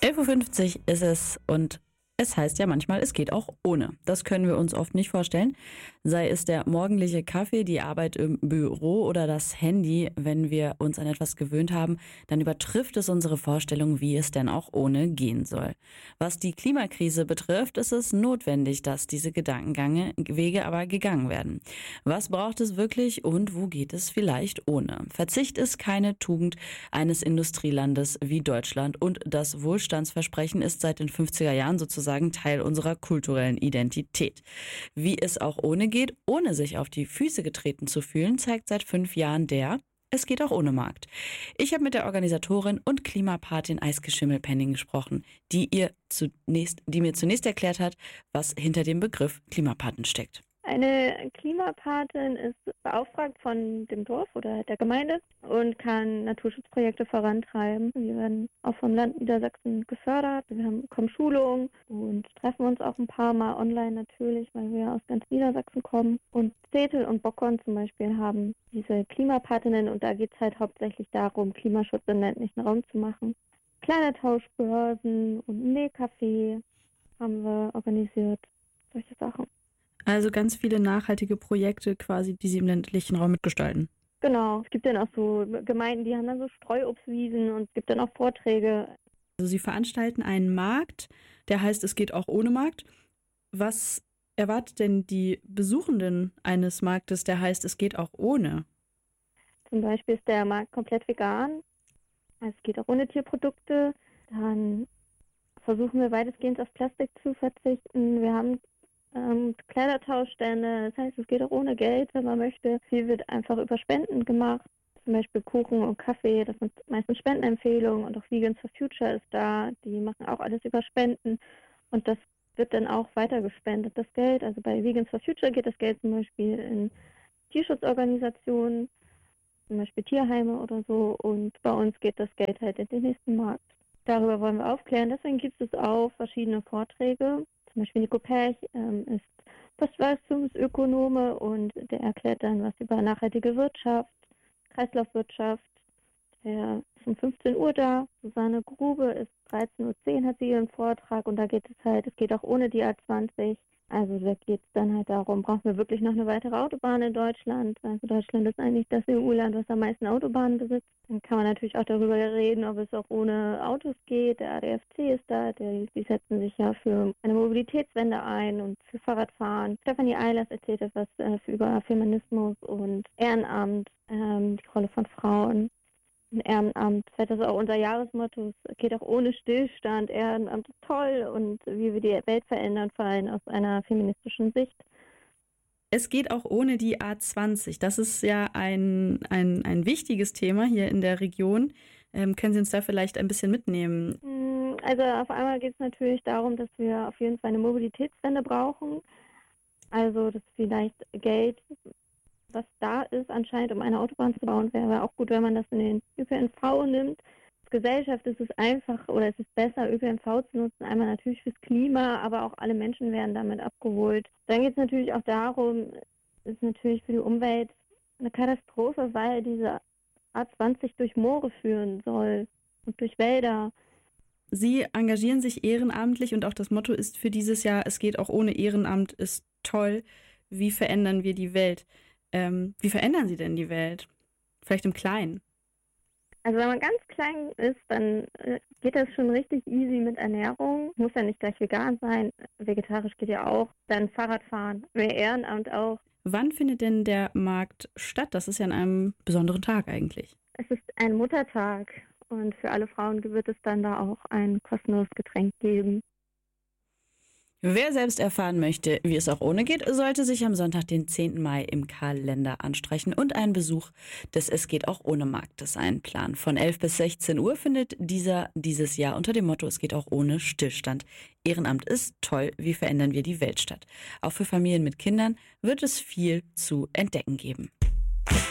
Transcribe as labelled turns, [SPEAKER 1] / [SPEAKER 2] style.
[SPEAKER 1] 11:50 Uhr ist es und es heißt ja manchmal, es geht auch ohne. Das können wir uns oft nicht vorstellen. Sei es der morgendliche Kaffee, die Arbeit im Büro oder das Handy. Wenn wir uns an etwas gewöhnt haben, dann übertrifft es unsere Vorstellung, wie es denn auch ohne gehen soll. Was die Klimakrise betrifft, ist es notwendig, dass diese Gedankenwege aber gegangen werden. Was braucht es wirklich und wo geht es vielleicht ohne? Verzicht ist keine Tugend eines Industrielandes wie Deutschland und das Wohlstandsversprechen ist seit den 50er Jahren sozusagen Teil unserer kulturellen Identität. Wie es auch ohne geht, ohne sich auf die Füße getreten zu fühlen, zeigt seit 5 Jahren der Es geht auch ohne Markt. Ich habe mit der Organisatorin und Klimapatin Eike Schimmelpenning gesprochen, die mir zunächst erklärt hat, was hinter dem Begriff Klimapatin steckt.
[SPEAKER 2] Eine Klimapatin ist beauftragt von dem Dorf oder der Gemeinde und kann Naturschutzprojekte vorantreiben. Wir werden auch vom Land Niedersachsen gefördert. Wir bekommen Schulungen und treffen uns auch ein paar Mal online natürlich, weil wir aus ganz Niedersachsen kommen. Und Zetel und Bockern zum Beispiel haben diese Klimapatinnen und da geht es halt hauptsächlich darum, Klimaschutz im ländlichen Raum zu machen. Kleine Tauschbörsen und ein Nähcafé haben wir organisiert, solche Sachen.
[SPEAKER 1] Also ganz viele nachhaltige Projekte quasi, die Sie im ländlichen Raum mitgestalten.
[SPEAKER 2] Genau, es gibt dann auch so Gemeinden, die haben dann so Streuobstwiesen und es gibt dann auch Vorträge.
[SPEAKER 1] Also Sie veranstalten einen Markt, der heißt, es geht auch ohne Markt. Was erwartet denn die Besuchenden eines Marktes, der heißt, es geht auch ohne?
[SPEAKER 2] Zum Beispiel ist der Markt komplett vegan, also es geht auch ohne Tierprodukte. Dann versuchen wir weitestgehend auf Plastik zu verzichten. Wir haben Kleidertauschstände, das heißt, es geht auch ohne Geld, wenn man möchte. Viel wird einfach über Spenden gemacht, zum Beispiel Kuchen und Kaffee, das sind meistens Spendenempfehlungen und auch Vegans for Future ist da, die machen auch alles über Spenden und das wird dann auch weitergespendet, das Geld. Also bei Vegans for Future geht das Geld zum Beispiel in Tierschutzorganisationen, zum Beispiel Tierheime oder so und bei uns geht das Geld halt in den nächsten Markt. Darüber wollen wir aufklären, deswegen gibt es auch verschiedene Vorträge. Zum Beispiel Nico Perch ist Postwachstumsökonome und der erklärt dann was über nachhaltige Wirtschaft, Kreislaufwirtschaft. Der ist um 15 Uhr da. Susanne Grube ist 13:10 Uhr, hat sie ihren Vortrag und da geht es geht auch ohne die A20. Also da geht es dann halt darum, brauchen wir wirklich noch eine weitere Autobahn in Deutschland? Also Deutschland ist eigentlich das EU-Land, was am meisten Autobahnen besitzt. Dann kann man natürlich auch darüber reden, ob es auch ohne Autos geht. Der ADFC ist da, die setzen sich ja für eine Mobilitätswende ein und für Fahrradfahren. Stefanie Eilers erzählt etwas über Feminismus und Ehrenamt, die Rolle von Frauen. Ehrenamt, das ist auch unser Jahresmotto, es geht auch ohne Stillstand, Ehrenamt ist toll und wie wir die Welt verändern, vor allem aus einer feministischen Sicht.
[SPEAKER 1] Es geht auch ohne die A20. Das ist ja ein wichtiges Thema hier in der Region. Können Sie uns da vielleicht ein bisschen mitnehmen?
[SPEAKER 2] Also auf einmal geht es natürlich darum, dass wir auf jeden Fall eine Mobilitätswende brauchen. Also dass vielleicht Geld, was da ist anscheinend, um eine Autobahn zu bauen, wäre auch gut, wenn man das in den ÖPNV nimmt. Als Gesellschaft ist es einfach oder es ist besser, ÖPNV zu nutzen. Einmal natürlich fürs Klima, aber auch alle Menschen werden damit abgeholt. Dann geht es natürlich auch darum, ist natürlich für die Umwelt eine Katastrophe, weil diese A20 durch Moore führen soll und durch Wälder.
[SPEAKER 1] Sie engagieren sich ehrenamtlich und auch das Motto ist für dieses Jahr, es geht auch ohne Ehrenamt, ist toll. Wie verändern wir die Welt? Wie verändern Sie denn die Welt? Vielleicht im Kleinen?
[SPEAKER 2] Also wenn man ganz klein ist, dann geht das schon richtig easy mit Ernährung. Muss ja nicht gleich vegan sein. Vegetarisch geht ja auch. Dann Fahrradfahren, mehr Ehrenamt auch.
[SPEAKER 1] Wann findet denn der Markt statt? Das ist ja an einem besonderen Tag eigentlich.
[SPEAKER 2] Es ist ein Muttertag und für alle Frauen wird es dann da auch ein kostenloses Getränk geben.
[SPEAKER 1] Wer selbst erfahren möchte, wie es auch ohne geht, sollte sich am Sonntag, den 10. Mai im Kalender anstreichen und einen Besuch des Es geht auch ohne Marktes einplanen. Von 11 bis 16 Uhr findet dieses Jahr unter dem Motto Es geht auch ohne Stillstand. Ehrenamt ist toll, wie verändern wir die Welt statt. Auch für Familien mit Kindern wird es viel zu entdecken geben.